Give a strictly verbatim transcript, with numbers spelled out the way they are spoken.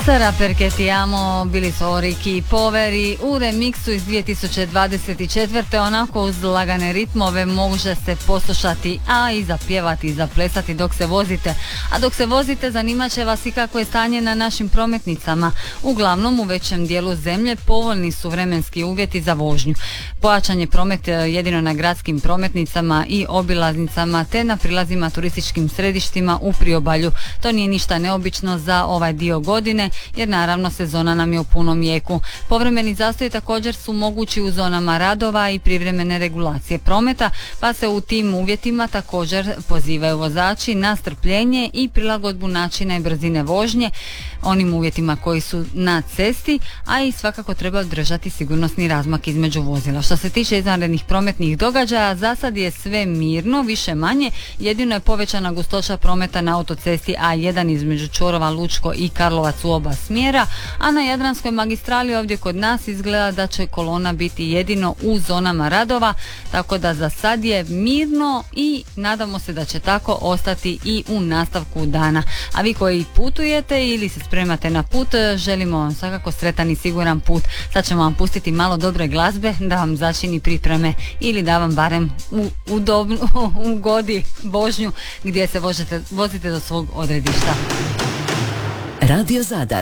Sara perché ti amo, bili su Ricky Poveri u remiksu iz dvije tisuće dvadeset četvrte. Onako uz lagane ritmove može se poslušati, a i zapjevati i zaplesati dok se vozite. A dok se vozite zanimat će vas i kako je stanje na našim prometnicama. Uglavnom u većem dijelu zemlje povoljni su vremenski uvjeti za vožnju. Pojačan je promet jedino na gradskim prometnicama i obilaznicama te na prilazima turističkim središtima u priobalju. To nije ništa neobično za ovaj dio godine, jer naravno sezona nam je u punom jeku. Povremeni zastoji također su mogući u zonama radova i privremene regulacije prometa, pa se u tim uvjetima također pozivaju vozači na strpljenje i prilagodbu načina i brzine vožnje onim uvjetima koji su na cesti, a i svakako treba održati sigurnosni razmak između vozila. Što se tiče izvanrednih prometnih događaja, za sad je sve mirno, više manje, jedino je povećana gustoća prometa na autocesti A jedan između Čorova, Lučko i Karlovac u oba smjera, a na Jadranskoj magistrali ovdje kod nas izgleda da će kolona biti jedino u zonama radova, tako da za sad je mirno i nadamo se da će tako ostati i u nastavku dana. A vi koji putujete ili se spremate na put, želimo vam svakako sretan i siguran put. Sad ćemo vam pustiti malo dobre glazbe da vam začini pripreme ili da vam barem u, udobno, ugodi vožnju gdje se vozite, vozite do svog odredišta. Radio Zadar